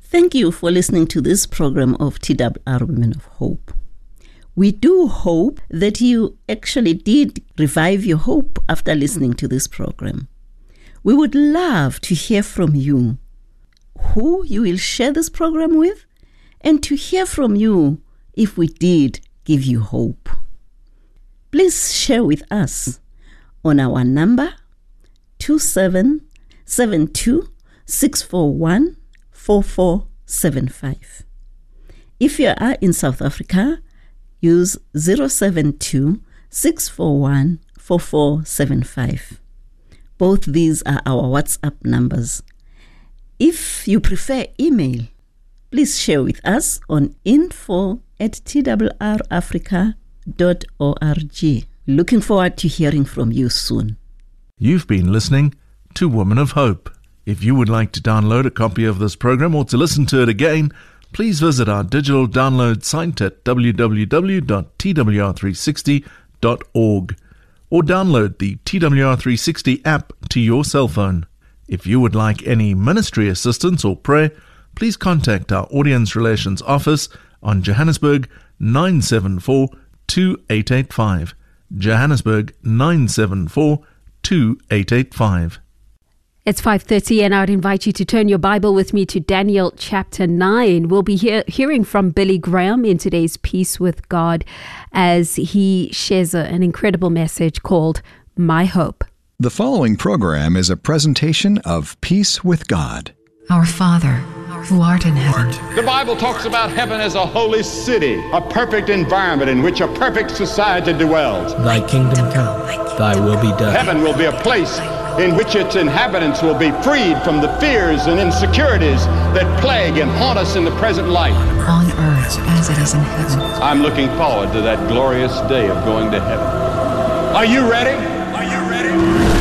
Thank you for listening to this program of TWR Women of Hope. We do hope that you actually did revive your hope after listening to this program. We would love to hear from you, who you will share this program with, and to hear from you if we did give you hope. Please share with us on our number 2772-641-4475. If you are in South Africa, use 072-641-4475. Both these are our WhatsApp numbers. If you prefer email, please share with us on info@twrafrica.org. Looking forward to hearing from you soon. You've been listening to Women of Hope. If you would like to download a copy of this program or to listen to it again, please visit our digital download site at www.twr360.org or download the TWR360 app to your cell phone. If you would like any ministry assistance or prayer, please contact our Audience Relations Office on Johannesburg 974-2885. Johannesburg 974-2885. It's 5:30 and I would invite you to turn your Bible with me to Daniel chapter 9. We'll be hearing from Billy Graham in today's Peace with God as he shares an incredible message called My Hope. The following program is a presentation of Peace with God. Our Father, who art in heaven. The Bible talks about heaven as a holy city, a perfect environment in which a perfect society dwells. Thy kingdom come, thy will be done. Heaven will be a place in which its inhabitants will be freed from the fears and insecurities that plague and haunt us in the present life. On earth as it is in heaven. I'm looking forward to that glorious day of going to heaven. Are you ready? Are you ready?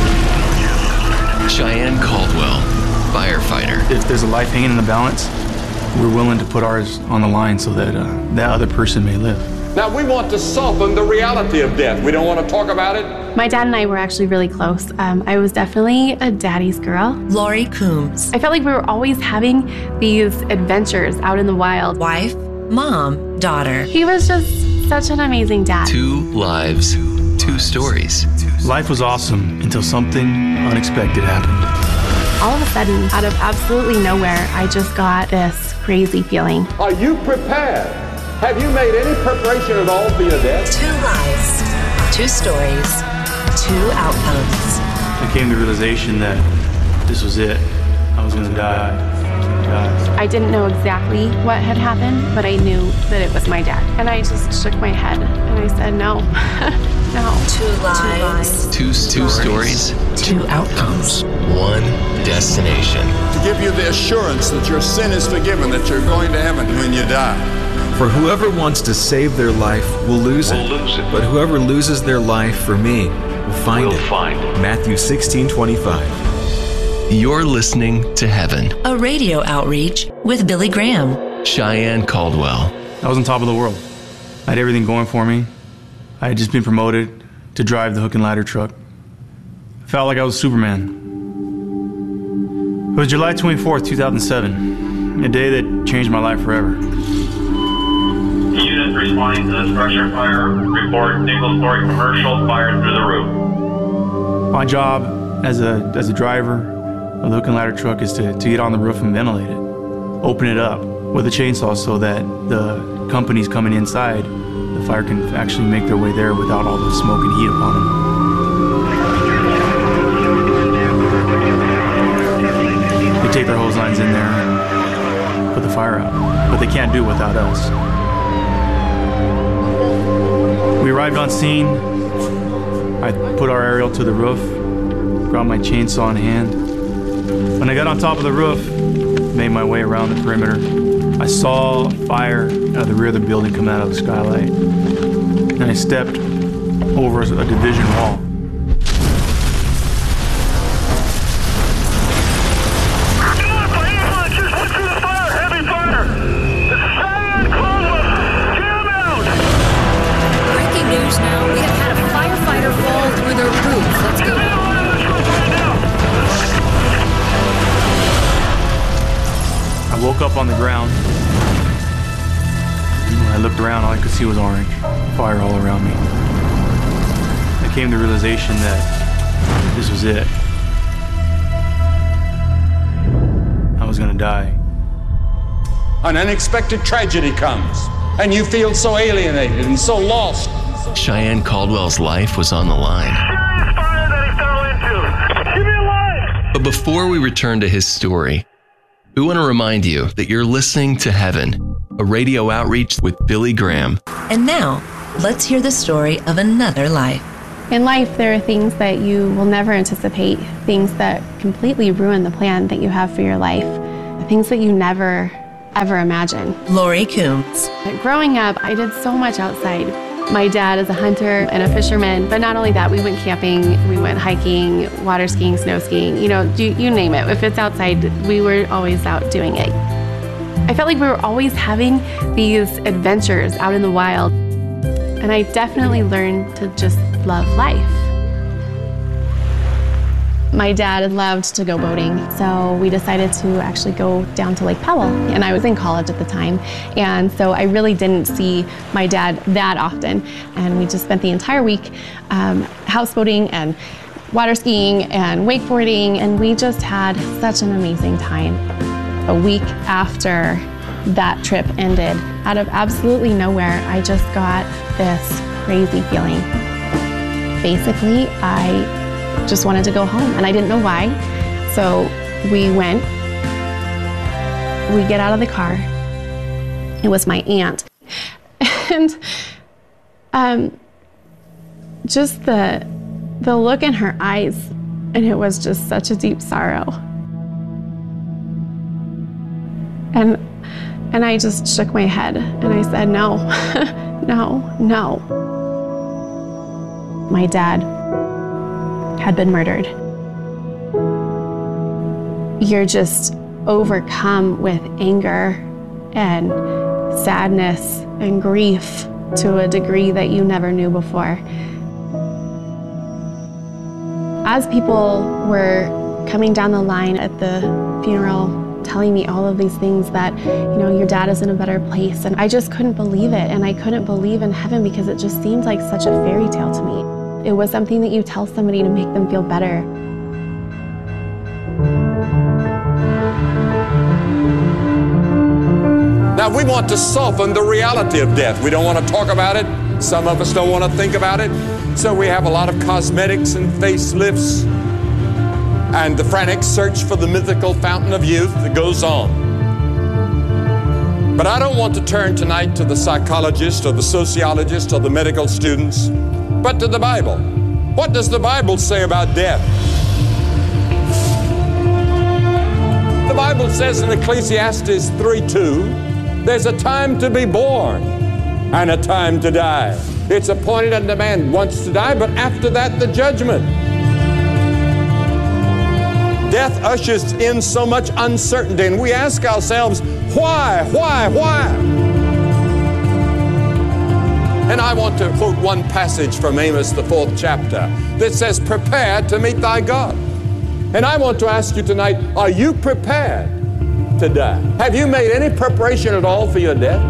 Cheyenne Caldwell, firefighter. If there's a life hanging in the balance, we're willing to put ours on the line so that that other person may live. Now we want to soften the reality of death. We don't want to talk about it. My dad and I were actually really close. I was definitely a daddy's girl. Lori Coombs. I felt like we were always having these adventures out in the wild. Wife, mom, daughter. He was just such an amazing dad. 2 lives, 2 stories. Life was awesome until something unexpected happened. All of a sudden, out of absolutely nowhere, I just got this crazy feeling. Are you prepared? Have you made any preparation at all for your death? 2 lives, 2 stories, 2 outcomes. I came to the realization that this was it. I was going to die. I didn't know exactly what had happened, but I knew that it was my dad. And I just shook my head and I said, no, no. 2 lives, 2 stories, 2 outcomes. 1 destination. To give you the assurance that your sin is forgiven, that you're going to heaven when you die. For whoever wants to save their life will lose it. But whoever loses their life for me will find it. Matthew 16:25. You're listening to Heaven. A radio outreach with Billy Graham. Cheyenne Caldwell. I was on top of the world. I had everything going for me. I had just been promoted to drive the hook and ladder truck. I felt like I was Superman. It was July 24th, 2007, a day that changed my life forever. Unit responding to the structure fire report, single-story commercial fire through the roof. My job as a driver of the hook and ladder truck is to get on the roof and ventilate it. Open it up with a chainsaw so that the companies coming inside, the fire can actually make their way there without all the smoke and heat upon them. They take their hose lines in there and put the fire out, but they can't do it without us. We arrived on scene. I put our aerial to the roof, grabbed my chainsaw in hand. When I got on top of the roof, made my way around the perimeter, I saw fire out of the rear of the building come out of the skylight. And I stepped over a division wall. I I woke up on the ground. When I looked around, all I could see was orange, fire all around me. I came to the realization that this was it. I was gonna die. An unexpected tragedy comes, and you feel so alienated and so lost. Cheyenne Caldwell's life was on the line. But before we return to his story, we want to remind you that you're listening to Heaven, a radio outreach with Billy Graham. And now, let's hear the story of another life. In life, there are things that you will never anticipate, things that completely ruin the plan that you have for your life, things that you never, ever imagine. Lori Coombs. Growing up, I did so much outside. My dad is a hunter and a fisherman, but not only that, we went camping, we went hiking, water skiing, snow skiing, you name it. If it's outside, we were always out doing it. I felt like we were always having these adventures out in the wild, and I definitely learned to just love life. My dad loved to go boating, so we decided to actually go down to Lake Powell, and I was in college at the time, and so I really didn't see my dad that often, and we just spent the entire week houseboating and water skiing and wakeboarding, and we just had such an amazing time. A week after that trip ended, out of absolutely nowhere, I just got this crazy feeling. Basically, I just wanted to go home, and I didn't know why. So we went, we get out of the car. It was my aunt. And just the look in her eyes, and it was just such a deep sorrow. And I just shook my head, and I said, no, no. My dad had been murdered. You're just overcome with anger and sadness and grief to a degree that you never knew before. As people were coming down the line at the funeral, telling me all of these things that, your dad is in a better place, and I just couldn't believe it, and I couldn't believe in heaven because it just seemed like such a fairy tale to me. It was something that you tell somebody to make them feel better. Now, we want to soften the reality of death. We don't want to talk about it. Some of us don't want to think about it. So we have a lot of cosmetics and facelifts and the frantic search for the mythical fountain of youth that goes on. But I don't want to turn tonight to the psychologist or the sociologist or the medical students, but to the Bible. What does the Bible say about death? The Bible says in Ecclesiastes 3:2, there's a time to be born and a time to die. It's appointed unto man once to die, but after that the judgment. Death ushers in so much uncertainty, and we ask ourselves, why? And I want to quote one passage from Amos, the 4th chapter, that says, prepare to meet thy God. And I want to ask you tonight, are you prepared to die? Have you made any preparation at all for your death?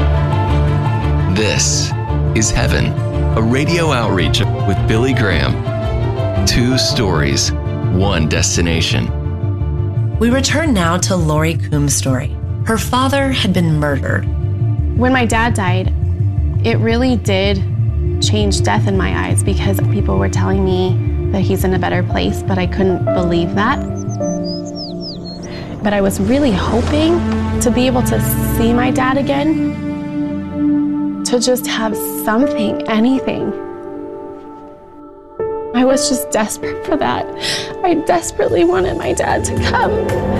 This is Heaven, a radio outreach with Billy Graham. 2 stories, 1 destination. We return now to Lori Coombs' story. Her father had been murdered. When my dad died, it really did change death in my eyes because people were telling me that he's in a better place, but I couldn't believe that. But I was really hoping to be able to see my dad again, to just have something, anything. I was just desperate for that. I desperately wanted my dad to come.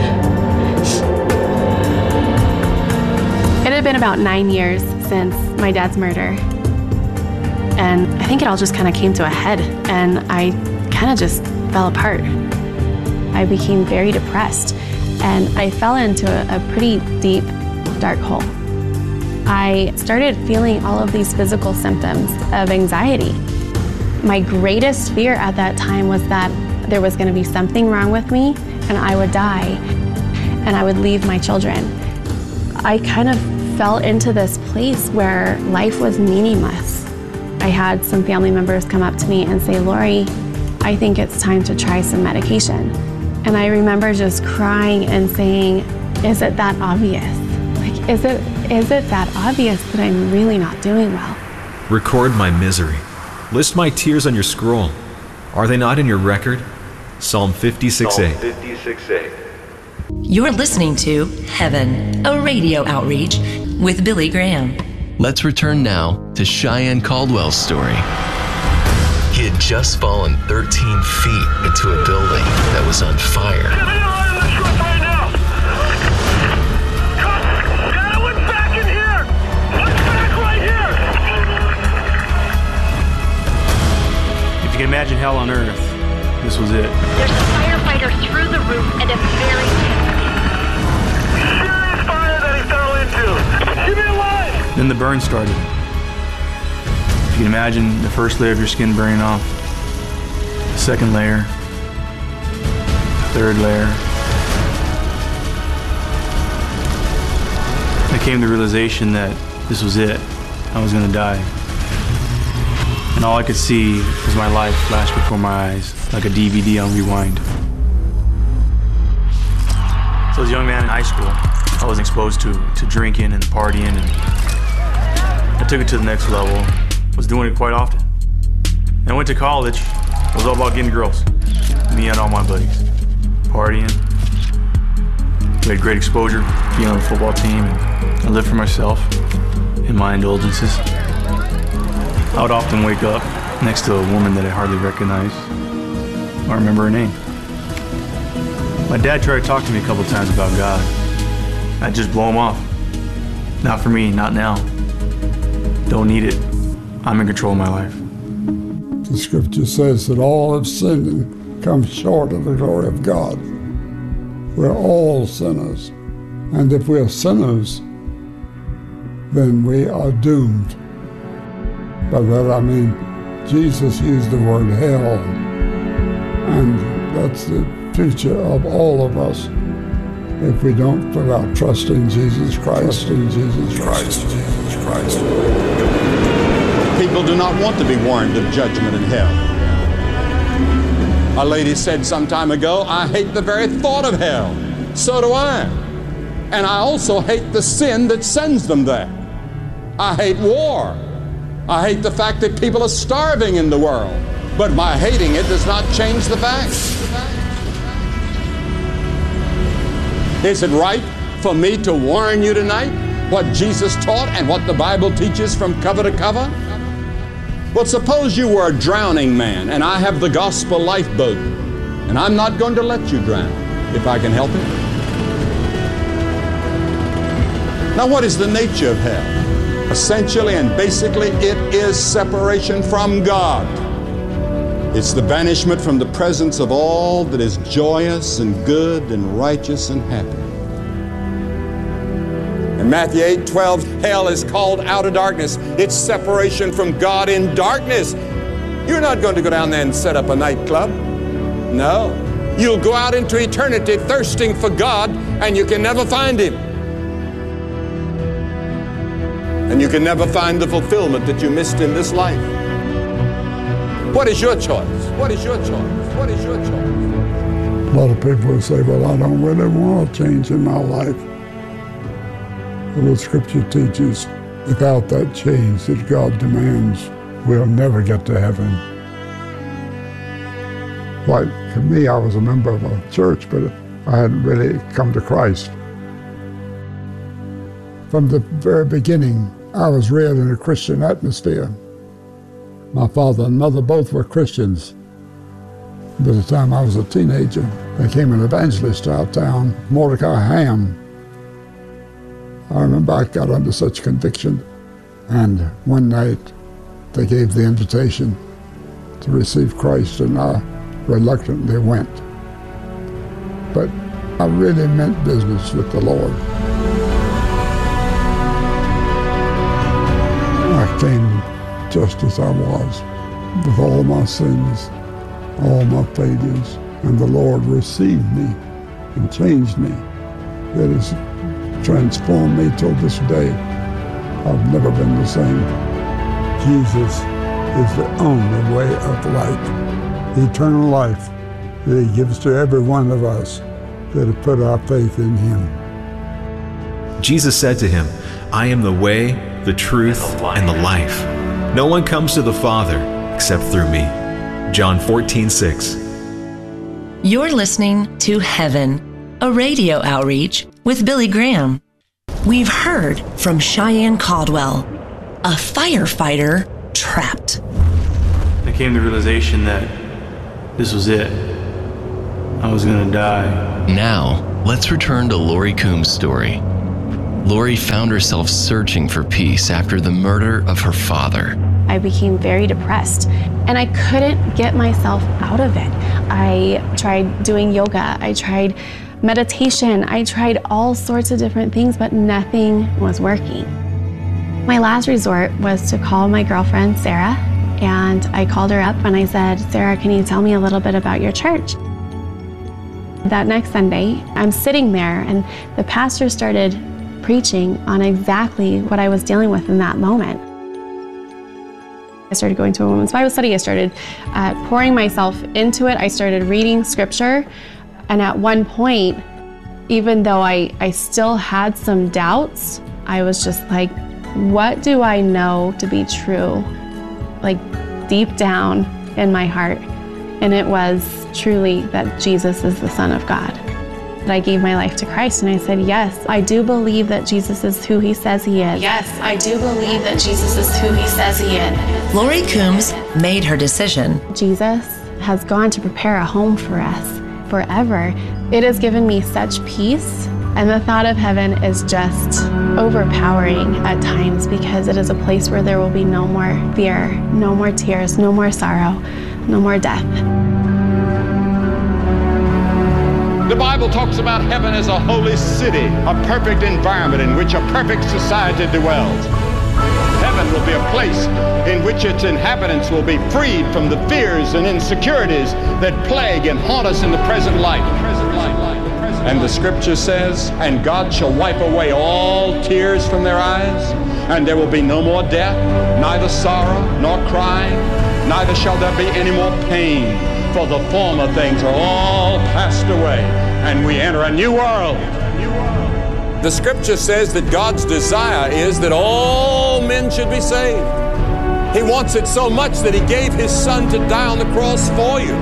It had been about 9 years since my dad's murder. And I think it all just kind of came to a head, and I kind of just fell apart. I became very depressed, and I fell into a pretty deep, dark hole. I started feeling all of these physical symptoms of anxiety. My greatest fear at that time was that there was going to be something wrong with me and I would die. and I would leave my children. I kind of fell into this place where life was meaningless. I had some family members come up to me and say, "Lori, I think it's time to try some medication." And I remember just crying and saying, "Is it that obvious? Like, is it that obvious that I'm really not doing well?" Record my misery. List my tears on your scroll. Are they not in your record? Psalm 56:8. You're listening to Heaven, a radio outreach with Billy Graham. Let's return now to Cheyenne Caldwell's story. He had just fallen 13 feet into a building that was on fire. If you can imagine hell on earth, this was it. There's a firefighter through the roof and a very serious fire that he fell into. Give me a line! Then the burn started. If you can imagine the first layer of your skin burning off, the second layer, third layer. I came to the realization that this was it. I was gonna die. And all I could see was my life flash before my eyes, like a DVD on rewind. So as a young man in high school, I was exposed to drinking and partying, and I took it to the next level. Was doing it quite often. And I went to college. It was all about getting girls. Me and all my buddies. Partying. We had great exposure, being on the football team, and I lived for myself in my indulgences. I would often wake up next to a woman that I hardly recognized. I don't remember her name. My dad tried to talk to me a couple times about God. I'd just blow him off. Not for me, not now. Don't need it. I'm in control of my life. The scripture says that all have sinned and come short of the glory of God. We're all sinners. And if we're sinners, then we are doomed. By that I mean, Jesus used the word hell. And that's the future of all of us. If we don't put our trust in Jesus Christ, People do not want to be warned of judgment in hell. A lady said some time ago, "I hate the very thought of hell." So do I. And I also hate the sin that sends them there. I hate war. I hate the fact that people are starving in the world. But my hating it does not change the facts. Is it right for me to warn you tonight what Jesus taught and what the Bible teaches from cover to cover? Well, suppose you were a drowning man and I have the gospel lifeboat, and I'm not going to let you drown if I can help it. Now, what is the nature of hell? Essentially and basically, it is separation from God. It's the banishment from the presence of all that is joyous and good and righteous and happy. In Matthew 8:12, hell is called outer darkness. It's separation from God in darkness. You're not going to go down there and set up a nightclub. No. You'll go out into eternity thirsting for God, and you can never find Him. And you can never find the fulfillment that you missed in this life. What is your choice? What is your choice? What is your choice? A lot of people will say, "Well, I don't really want a change in my life." Well, the scripture teaches without that change that God demands, we'll never get to heaven. Like for me, I was a member of a church, but I hadn't really come to Christ. From the very beginning, I was reared in a Christian atmosphere. My father and mother both were Christians. By the time I was a teenager, there came an evangelist to our town, Mordecai Ham. I remember I got under such conviction, and one night they gave the invitation to receive Christ, and I reluctantly went. But I really meant business with the Lord. I came just as I was, with all my sins, all my failures, and the Lord received me and changed me that has transformed me till this day. I've never been the same. Jesus is the only way of life, eternal life that he gives to every one of us that have put our faith in him. Jesus said to him, I am the way, the truth, and the life. No one comes to the Father except through me. John 14:6. You're listening to Heaven, a radio outreach with Billy Graham. We've heard from Cheyenne Caldwell, a firefighter trapped. I came to the realization that this was it. I was gonna die. Now, let's return to Lori Coombs' story. Lori found herself searching for peace after the murder of her father. I became very depressed and I couldn't get myself out of it. I tried doing yoga, I tried meditation, I tried all sorts of different things, but nothing was working. My last resort was to call my girlfriend, Sarah, and I called her up and I said, Sarah, can you tell me a little bit about your church? That next Sunday, I'm sitting there and the pastor started preaching on exactly what I was dealing with in that moment. I started going to a women's Bible study. I started pouring myself into it. I started reading scripture. And at one point, even though I still had some doubts, I was just like, what do I know to be true? Like deep down in my heart. And it was truly that Jesus is the Son of God. I gave my life to Christ and I said, yes, I do believe that Jesus is who he says he is. Yes, I do believe that Jesus is who he says he is. Lori Coombs made her decision. Jesus has gone to prepare a home for us forever. It has given me such peace, and the thought of heaven is just overpowering at times because it is a place where there will be no more fear, no more tears, no more sorrow, no more death. The Bible talks about heaven as a holy city, a perfect environment in which a perfect society dwells. Heaven will be a place in which its inhabitants will be freed from the fears and insecurities that plague and haunt us in the present life. And the scripture says, and God shall wipe away all tears from their eyes, and there will be no more death, neither sorrow nor crying, neither shall there be any more pain, for the former things are all passed away, and we enter a new world. The scripture says that God's desire is that all men should be saved. He wants it so much that he gave his son to die on the cross for you.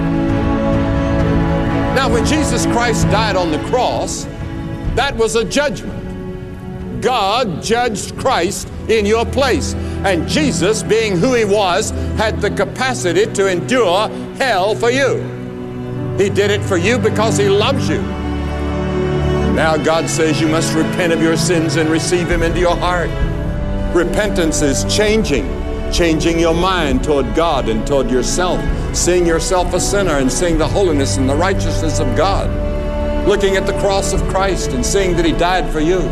Now, when Jesus Christ died on the cross, that was a judgment. God judged Christ in your place. And Jesus, being who he was, had the capacity to endure hell for you. He did it for you because he loves you. Now God says you must repent of your sins and receive him into your heart. Repentance is changing your mind toward God and toward yourself, seeing yourself a sinner and seeing the holiness and the righteousness of God, looking at the cross of Christ and seeing that he died for you.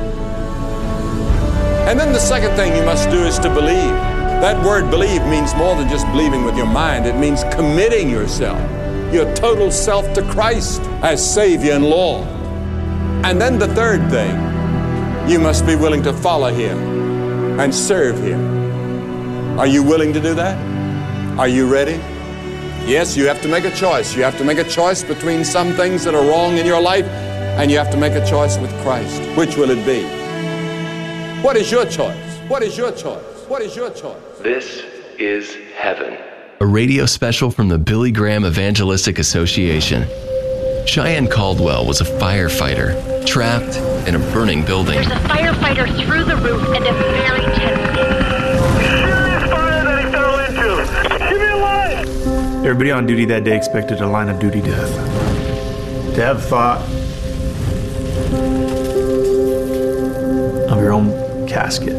And then the second thing you must do is to believe. That word believe means more than just believing with your mind. It means committing yourself, your total self to Christ as Savior and Lord. And then the third thing, you must be willing to follow him and serve him. Are you willing to do that? Are you ready? Yes, you have to make a choice. You have to make a choice between some things that are wrong in your life, and you have to make a choice with Christ. Which will it be? What is your choice? What is your choice? What is your choice? This is Heaven, a radio special from the Billy Graham Evangelistic Association. Cheyenne Caldwell was a firefighter trapped in a burning building. There's a firefighter through the roof and a very tense. Serious fire that he fell into. Give me a line. Everybody on duty that day expected a line of duty death. To have thought of your own casket.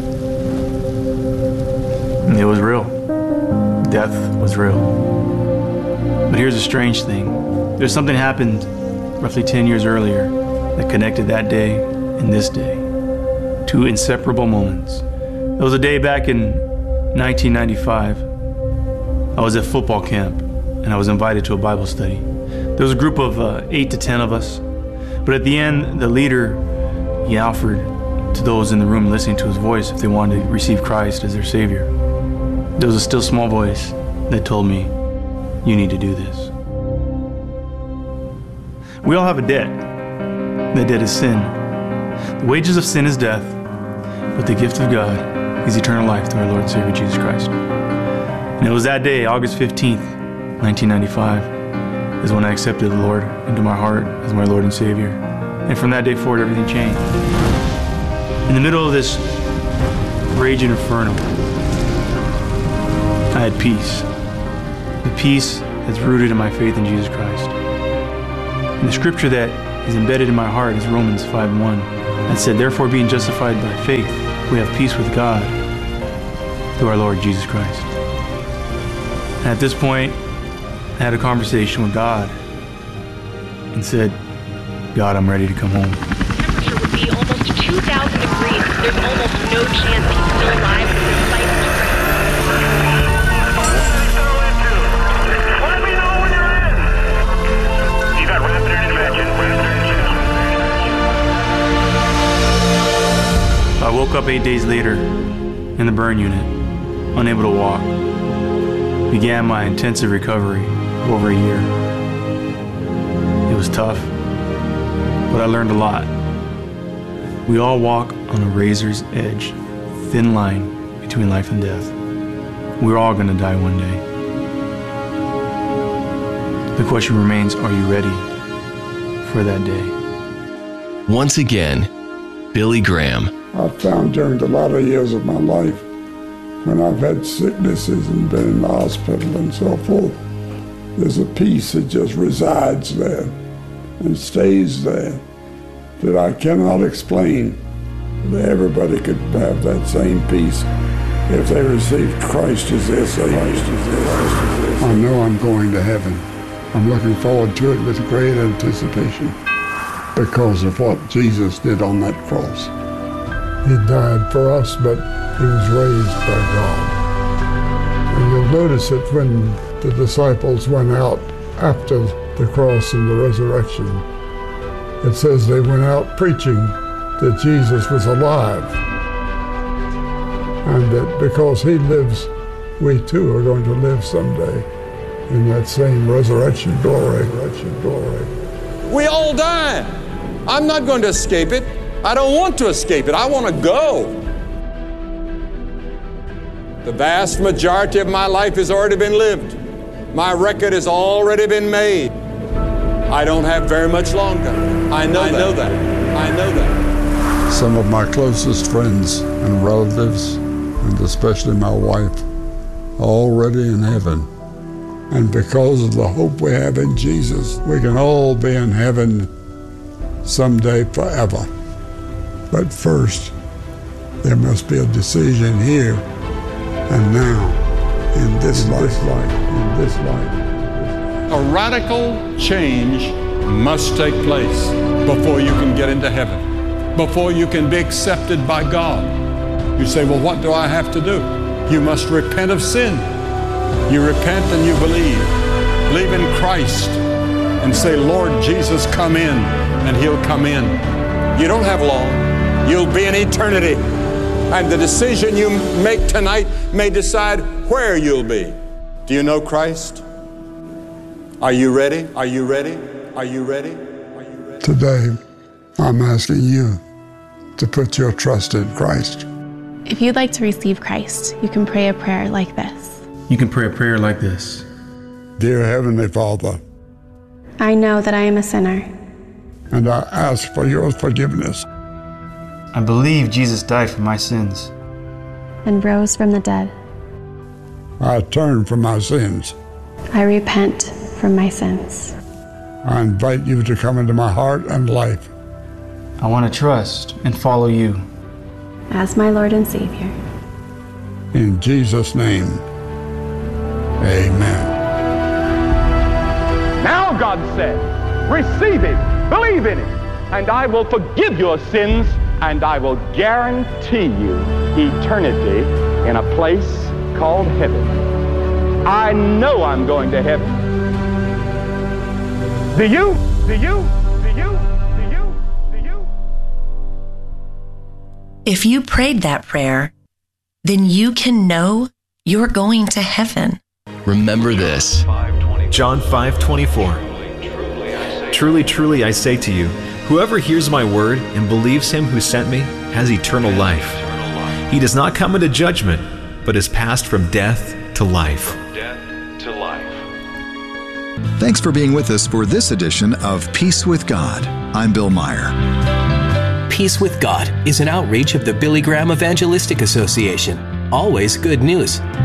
It was real. Death was real. But here's the strange thing. There's something happened roughly 10 years earlier that connected that day and this day. Two inseparable moments. It was a day back in 1995. I was at football camp and I was invited to a Bible study. There was a group of 8 to 10 of us. But at the end, the leader, he offered to those in the room listening to his voice if they wanted to receive Christ as their Savior. There was a still small voice that told me, you need to do this. We all have a debt. The debt is sin. The wages of sin is death, but the gift of God is eternal life through our Lord and Savior Jesus Christ. And it was that day, August 15th, 1995, is when I accepted the Lord into my heart as my Lord and Savior. And from that day forward, everything changed. In the middle of this raging inferno, I had peace. The peace that's rooted in my faith in Jesus Christ. And the scripture that is embedded in my heart is Romans 5:1. That said, therefore being justified by faith, we have peace with God through our Lord Jesus Christ. And at this point, I had a conversation with God and said, God, I'm ready to come home. Temperature would be almost 2,000 degrees. There's almost no chance that he's still alive with this fight. Let me know when you're in. You got rapid intervention. I woke up 8 days later in the burn unit, unable to walk. Began my intensive recovery over a year. It was tough, but I learned a lot. We all walk on a razor's edge, thin line between life and death. We're all going to die one day. The question remains, are you ready for that day? Once again, Billy Graham. I've found during the latter years of my life, when I've had sicknesses and been in the hospital and so forth, there's a peace that just resides there and stays there that I cannot explain. Everybody could have that same peace if they received Christ as their Savior. I know I'm going to heaven. I'm looking forward to it with great anticipation because of what Jesus did on that cross. He died for us, but he was raised by God. And you'll notice it when the disciples went out after the cross and the resurrection. It says they went out preaching that Jesus was alive, and that because he lives, we too are going to live someday in that same resurrection glory. We all die. I'm not going to escape it. I don't want to escape it. I want to go. The vast majority of my life has already been lived. My record has already been made. I don't have very much longer. I know that. Some of my closest friends and relatives, and especially my wife, are already in heaven. And because of the hope we have in Jesus, we can all be in heaven someday forever. But first, there must be a decision here and now, in this life. A radical change must take place before you can get into heaven, before you can be accepted by God. You say, well, what do I have to do? You must repent of sin. You repent and you believe. Believe in Christ and say, Lord Jesus, come in, and he'll come in. You don't have long. You'll be in eternity. And the decision you make tonight may decide where you'll be. Do you know Christ? Are you ready? Are you ready? Are you ready? Today, I'm asking you to put your trust in Christ. If you'd like to receive Christ, you can pray a prayer like this. You can pray a prayer like this. Dear Heavenly Father, I know that I am a sinner. And I ask for your forgiveness. I believe Jesus died for my sins and rose from the dead. I turn from my sins. I repent from my sins. I invite you to come into my heart and life. I want to trust and follow you as my Lord and Savior. In Jesus' name, amen. Now God says, receive Him, believe in Him, and I will forgive your sins, and I will guarantee you eternity in a place called heaven. I know I'm going to heaven. Do you? Do you? Do you? Do you? If you prayed that prayer, then you can know you're going to heaven. Remember this. John 5:24. Truly, truly, I say to you, whoever hears my word and believes him who sent me has eternal life. He does not come into judgment, but is passed from death to life. Thanks for being with us for this edition of Peace with God. I'm Bill Meyer. Peace with God is an outreach of the Billy Graham Evangelistic Association. Always good news.